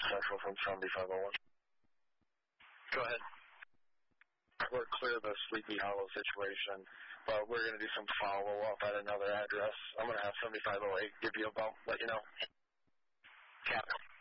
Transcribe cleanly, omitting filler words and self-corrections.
Central from 7501. Go ahead. We're clear of the Sleepy Hollow situation, but we're going to do some follow-up at another address. I'm going to have 7508 give you a bump, let you know. Captain.